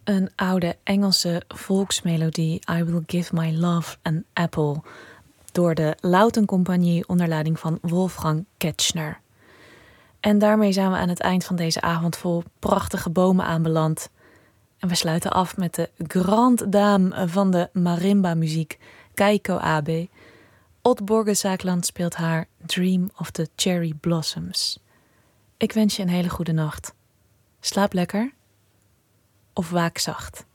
Een oude Engelse volksmelodie I Will Give My Love an Apple door de Lautencompagnie onder leiding van Wolfgang Ketschner. En daarmee zijn we aan het eind van deze avond vol prachtige bomen aanbeland. En we sluiten af met de grande dame van de marimba-muziek, Keiko Abe. Odd Borgesaakland speelt haar Dream of the Cherry Blossoms. Ik wens je een hele goede nacht. Slaap lekker of waak zacht.